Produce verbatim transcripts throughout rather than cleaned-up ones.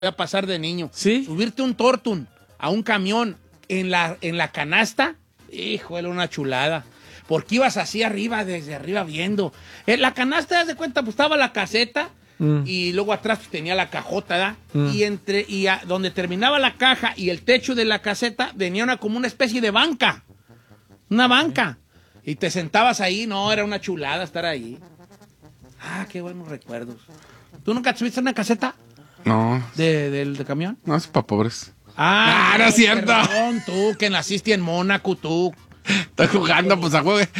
a pasar de niño. ¿Sí? Subirte un Tortun a un camión en la, en la canasta, hijo, era una chulada. Porque ibas así arriba, desde arriba viendo. En la canasta, haz de cuenta, pues estaba la caseta mm. y luego atrás pues, tenía la cajota, ¿verdad? Mm. Y entre y a, donde terminaba la caja y el techo de la caseta venía una como una especie de banca. Una banca. Y te sentabas ahí, no, era una chulada estar ahí. Ah, qué buenos recuerdos. ¿Tú nunca te subiste en una caseta? No. ¿De, del de camión? No, es para pobres. Ah, ah no es cierto. Perdón, tú, que naciste en Mónaco, tú. Estoy jugando, pues a juego.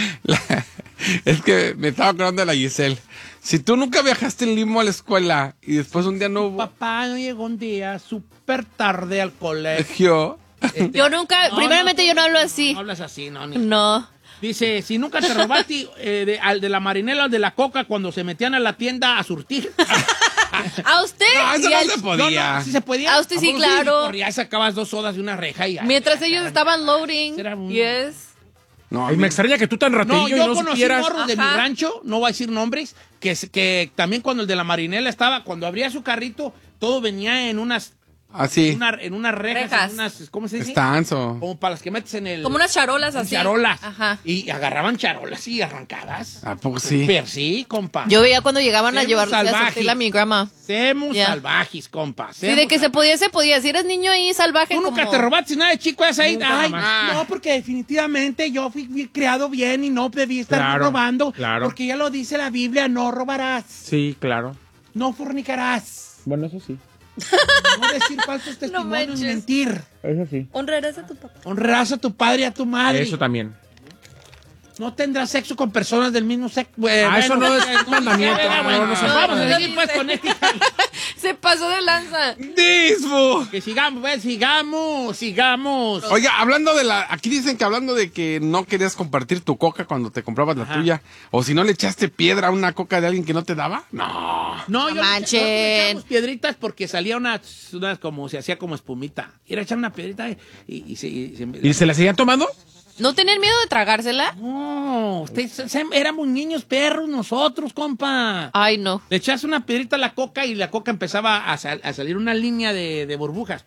Es que me estaba acordando de la Giselle. Si tú nunca viajaste en limo a la escuela y después un día no hubo... Papá no llegó un día súper tarde al colegio. Este, yo nunca, no, primeramente no, yo no hablo así. No hablas así, no. Ni no. Dice, si nunca te robaste eh, de, al de la marinela o de la coca cuando se metían a la tienda a surtir. ¿A usted? No, eso no al... se podía. No, no, sí se podía. A usted sí, claro. Corrías, sacabas dos sodas de una reja y... Mientras ay, ellos ay, estaban loading. Un... Yes. No, a mí me extraña que tú tan raterillo no, yo y no conocí supieras... morros de mi rancho, no voy a decir nombres, que, que también cuando el de la marinela estaba, cuando abría su carrito, todo venía en unas... Así. En, una, en unas rejas, rejas. En unas, ¿cómo se dice? Estanzo. Como para las que metes en el... Como unas charolas así. Charolas. Ajá. Y agarraban charolas y arrancadas. ¿A poco sí? Super, sí, compa. Yo veía cuando llegaban Semos a llevar salvajes. a mi grandma. Semos yeah. salvajes, compa. Sí, de que se podía, se podía. Si eres niño ahí salvaje. Tú nunca como... te robaste nada de chico esa ahí. Nunca, Ay, jamás. no, porque definitivamente yo fui, fui criado bien y no debí estar Claro, robando. claro. Porque ya lo dice la Biblia, no robarás. Sí, claro. No fornicarás. Bueno, eso sí. No decir falsos testimonios, no mentir. Eso sí. Honrarás a tu papá. Honrarás a tu padre y a tu madre. Eso también. No tendrás sexo con personas del mismo sexo. Bueno, ah, eso no es no, mandamiento. no, no, no, no, vamos no, a no, seguir no, pues no, con este. Se pasó de lanza. ¡Dismo! Que sigamos, pues, sigamos, sigamos. Oiga, hablando de la... Aquí dicen que hablando de que no querías compartir tu coca cuando te comprabas la Ajá. tuya. O si no le echaste piedra a una coca de alguien que no te daba. No. No, yo manchen. le echamos piedritas porque salía unas, unas como, se hacía como espumita. Era echar una piedrita y, y, se, y, se, ¿Y se la seguían tomando? ¿No tenían miedo de tragársela? No, ustedes éramos niños perros nosotros, compa. Ay, no. Le echas una piedrita a la coca y la coca empezaba a, sal, a salir una línea de, de burbujas.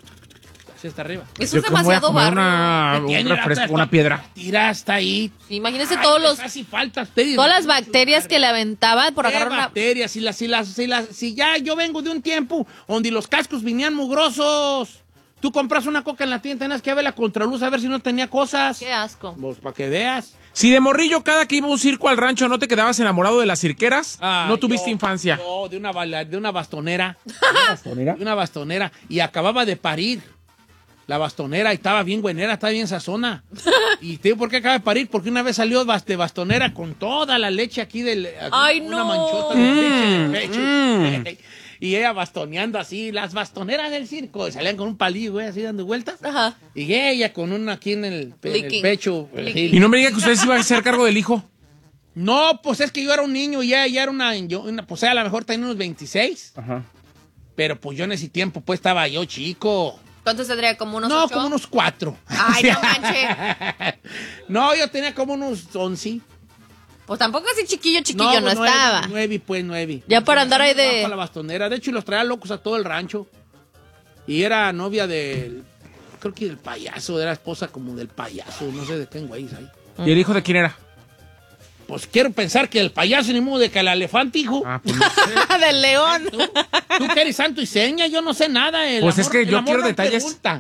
Así hasta arriba. Eso Yo es demasiado barro. Una, un refresco, una piedra. Tira hasta ahí. Imagínense Ay, todos los... Casi falta. Ustedes, todas las bacterias que le aventaban por agarrar una... bacterias? Si, las, si, las, si, las, si ya yo vengo de un tiempo donde los cascos venían mugrosos. Tú compras una coca en la tienda, tenías que ver la contraluz a ver si no tenía cosas. Qué asco. Pues para que veas. Si de morrillo cada que iba a un circo al rancho no te quedabas enamorado de las cirqueras, ah, no tuviste yo, infancia. No, de una, de una bastonera. ¿De una bastonera? De una bastonera. Y acababa de parir la bastonera y estaba bien buenera, estaba bien sazona. ¿Y te digo por qué acaba de parir? Porque una vez salió de bastonera con toda la leche aquí del... Ay, una no. manchota de Mm, leche en el pecho. mm. Y ella bastoneando así, las bastoneras del circo, salían con un palillo, güey, así dando vueltas. Ajá. Y ella con una aquí en el, en el pecho. Y no me diga que ustedes iban a hacer cargo del hijo. No, pues es que yo era un niño y ella, ella era una, yo, una, pues ella a lo mejor tenía unos veintiséis. Ajá. Pero pues yo en ese tiempo pues estaba yo chico. ¿Cuántos tendría? ¿Como unos No, ocho? como unos cuatro. Ay, no manches. No, yo tenía como unos once. Pues tampoco así chiquillo, chiquillo, no, no nueve, estaba. Nueve, pues nueve. Ya para andar ahí de... Para la bastonera. De hecho, los traía locos a todo el rancho. Y era novia del... Creo que del payaso. Era esposa como del payaso. No sé de qué güeyes ahí. ¿Y el hijo de quién era? Pues quiero pensar que el payaso ni modo de que el elefante, hijo. Ah, pues no sé. Del león. ¿Tú? Tú que eres santo y seña, yo no sé nada. El Pues amor, es que yo el amor quiero no detalles. pregunta.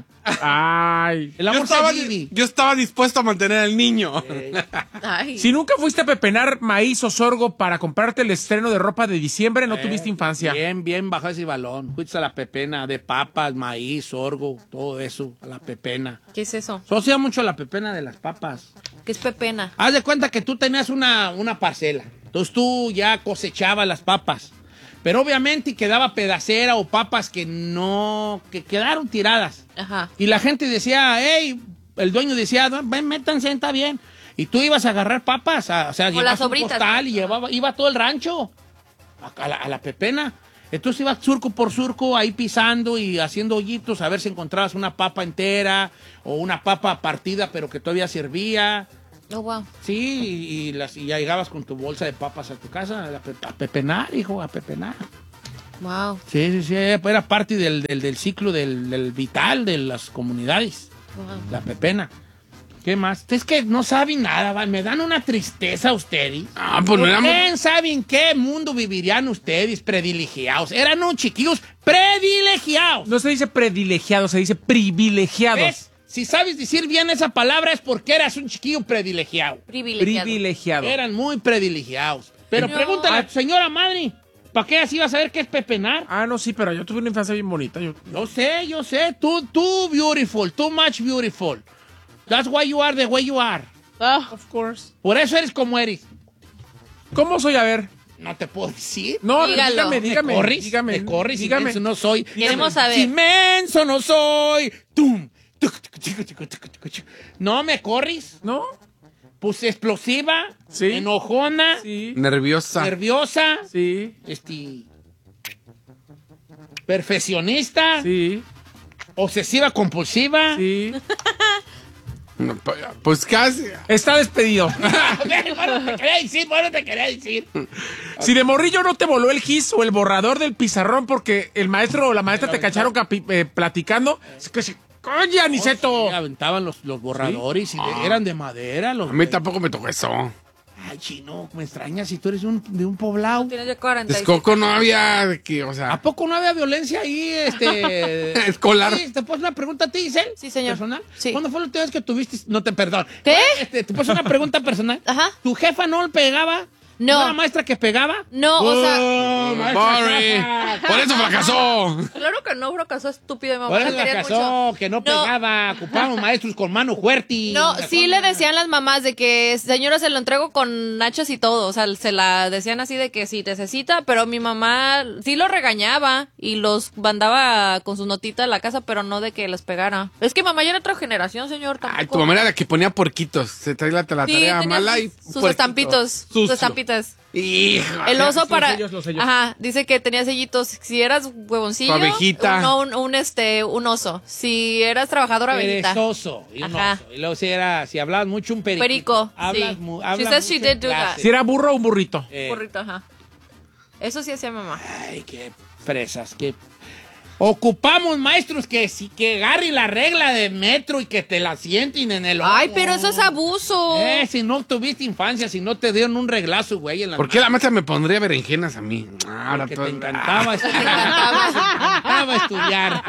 Ay. El Yo amor estaba, se vive. yo estaba dispuesto a mantener al niño. Eh, Ay. Si nunca fuiste a pepenar maíz o sorgo para comprarte el estreno de ropa de diciembre, no eh, tuviste infancia. Bien, bien bajó ese balón. Fuiste a la pepena de papas, maíz, sorgo, todo eso, a la pepena. ¿Qué es eso? Eso hacía mucho la pepena de las papas. ¿Qué es pepena? Haz de cuenta que tú tenías una, una parcela. Entonces tú ya cosechabas las papas. Pero obviamente quedaba pedacera o papas que no, que quedaron tiradas. Ajá. Y la gente decía, hey, el dueño decía, ven, métanse, está bien. Y tú ibas a agarrar papas, a, o sea, Como llevabas las un sobritas, costal ¿no? y llevaba, iba todo el rancho a, a, la, a la pepena. Entonces ibas surco por surco ahí pisando y haciendo hoyitos a ver si encontrabas una papa entera o una papa partida pero que todavía servía. Oh, wow. Sí, y, y, las, y ya llegabas con tu bolsa de papas a tu casa a, pe, a pepenar, hijo, a pepenar. Wow. Sí, sí, sí, era parte del, del, del ciclo del, del vital de las comunidades. Wow. La pepena. ¿Qué más? Es que no saben nada, ¿va? Me dan una tristeza ustedes. Ah, pues no éramos... ¿Quién sabe en qué mundo vivirían ustedes privilegiados? Eran unos chiquillos privilegiados. No se dice predilegiados, se dice privilegiados. ¿Ves? Si sabes decir bien esa palabra es porque eras un chiquillo privilegiado. Privilegiado. Privilegiado. Eran muy privilegiados. Pero No. pregúntale a tu señora madre, ¿para qué así vas a saber qué es pepenar? Ah, no, sí, pero yo tuve una infancia bien bonita. Yo... Yo sé, yo sé. Tú, tú beautiful, too much beautiful. That's why you are the way you are. Ah. Of course. Por eso eres como eres. ¿Cómo soy? A ver. No te puedo decir. No, Dígalo. dígame, dígame. ¿Me corres? Dígame. ¿Me corres? Dígame. Inmenso no soy. Queremos saber. Inmenso no soy. Tum. No me corres. ¿No? Pues explosiva. Sí. Enojona. Sí. Nerviosa. Nerviosa. Sí. Este. Perfeccionista. Sí. Obsesiva compulsiva. Sí. No, pues casi. Está despedido. Bueno, te quería decir, bueno, te quería decir. Si de morrillo no te voló el gis o el borrador del pizarrón porque el maestro o la maestra te cacharon capi- eh, platicando, es que se... ¡Coño, Aniceto! Sí, aventaban los, los borradores y de- eran de madera. Los A mí tampoco me tocó eso. Ay, chino, me extrañas si tú eres un, de un poblado. Tienes ya cuarenta y seis. Descoco no había de que, o ¿A sea, poco no había violencia ahí, este... escolar. Sí, ¿te puedo hacer una pregunta a ti, Giselle? Sí, señor. ¿Personal? Sí. ¿Cuándo fue la última vez que tuviste... No te, perdón. ¿Qué? Este, ¿te puedo hacer una pregunta personal? Ajá. ¿Tu jefa no le pegaba? No. ¿No era maestra que pegaba? No, o sea, Oh, maestra Sorry. jefa. Por eso fracasó. claro que no fracasó, estúpido. Mi mamá Por la eso la quería casó, mucho. que no, No. pegaba. Ocupamos maestros con mano fuerte. No, ¿Me sí le acuerdas? decían las mamás de que, señora, se lo entrego con nachos y todo. O sea, se la decían así de que sí necesita, pero mi mamá sí lo regañaba y los mandaba con su notita a la casa, pero no de que les pegara. Es que mamá ya era otra generación, señor. Tampoco. Ay, tu mamá era la que ponía puerquitos. Se traía la, la Sí, tarea tenía mala sus, y. sus puerquito. estampitos, sus Sucio. estampitas. Hijo. El oso los para, sellos, los sellos. ajá, dice que tenía sellitos. Si eras huevoncillo, Tu abejita. no, un, un, este, un oso. Si eras trabajadora, abejita. Perezoso y un Ajá. oso. Y luego si era, si hablabas mucho, un perico. Perico, Hablas sí. mu- She hablas says she mucho en did do that. clase. Si era burro o un burrito. Eh, Burrito, ajá. Eso sí hacía mamá. Ay, qué fresas, qué... Ocupamos maestros que sí que agarren la regla de metro y que te la sienten en el ojo. Ay, pero eso es abuso. Eh, si no tuviste infancia, si no te dieron un reglazo, güey, en la ¿Por qué la maestra me pondría berenjenas a mí? Ahora Porque todo- te encantaba estudiar. Te encantaba estudiar.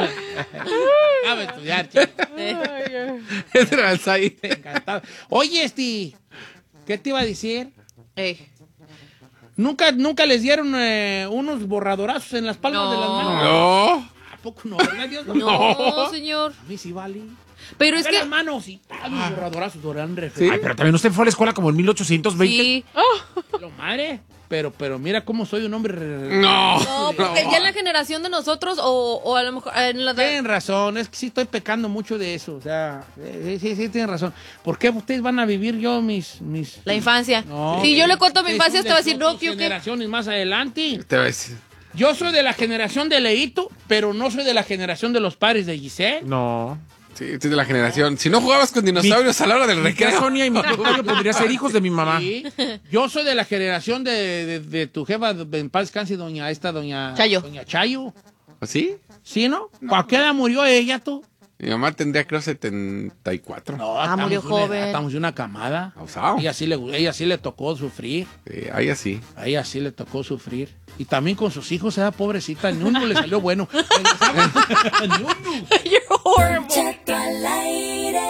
Te encantaba estudiar, chico. Eh, Ese era el Sai. Te encantaba. Oye, este, ¿qué te iba a decir? eh. ¿Nunca, nunca les dieron eh, unos borradorazos en las palmas No. de las manos? No. ¿A poco no? ¿Verdad, Dios? No, señor. A mí sí vale. Pero es Es que... las manos y ah, los borradorazos eran re ¿Sí? Ay, pero también usted fue a la escuela como en mil ochocientos veinte. Sí. Lo madre. Pero, pero mira cómo soy un hombre. re- No. No, porque ya en la generación de nosotros, o, o a lo mejor en la de... Tienen razón, es que sí estoy pecando mucho de eso. O sea, eh, sí, sí, tienen razón. ¿Por qué ustedes van a vivir yo mis. mis La infancia. No. Si yo le cuento mi Ustedes infancia, son te va a de decir, no, otras que... que- generaciones más adelante. Te voy a decir. Yo soy de la generación de Leito, pero no soy de la generación de los padres de Giselle. No. Sí, sí, de la generación. Si no jugabas con dinosaurios a la hora del Mi tía recreo. Sonia y mi tía Octavio podrían ser hijos de mi mamá. Sí. Yo soy de la generación de, de, de tu jefa, de- en paz descanse, doña esta, doña Chayo. Doña Chayo. ¿Sí? ¿Sí, no? ¿A qué edad murió ella, tú? Mi mamá tendría, creo, setenta y cuatro. No, Ah, estamos murió de una edad, joven. Estamos de una camada. Abusado. Ella sí, le, ella sí le tocó sufrir. Sí, ahí así. A ella sí le tocó sufrir. Y también con sus hijos, era pobrecita. Ni uno le salió bueno. Ni uno. You're horrible. Checa al aire.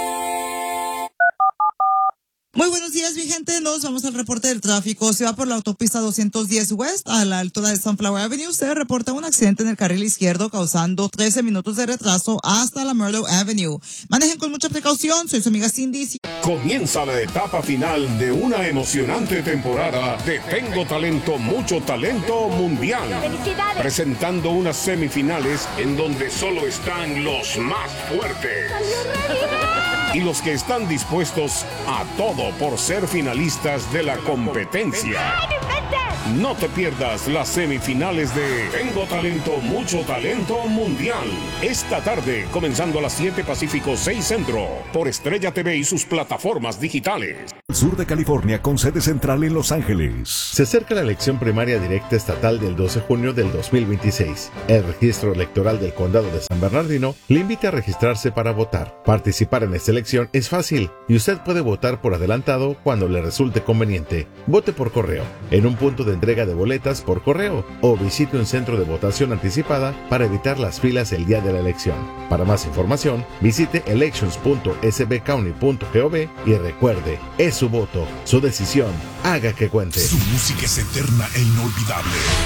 Muy buenos días, mi gente. Nos vamos al reporte del tráfico. Se va por la autopista doscientos diez West a la altura de Sunflower Avenue. Se reporta un accidente en el carril izquierdo causando trece minutos de retraso hasta la Murdoch Avenue. Manejen con mucha precaución. Soy su amiga Cindy. Comienza la etapa final de una emocionante temporada de Tengo Talento, Mucho Talento Mundial. Presentando unas semifinales en donde solo están los más fuertes. Y los que están dispuestos a todo por ser finalistas de la competencia. No te pierdas las semifinales de Tengo Talento, Mucho Talento Mundial. Esta tarde, comenzando a las siete Pacífico, seis Centro, por Estrella T V y sus plataformas digitales. sur de California con sede central en Los Ángeles. Se acerca la elección primaria directa estatal del doce de junio del dos mil veintiséis. El registro electoral del condado de San Bernardino le invita a registrarse para votar. Participar en esta elección es fácil y usted puede votar por adelantado cuando le resulte conveniente. Vote por correo, en un punto de entrega de boletas por correo o visite un centro de votación anticipada para evitar las filas el día de la elección. Para más información, visite elections punto s b county punto gov y recuerde, es su voto, su decisión, haga que cuente. Su música es eterna e inolvidable.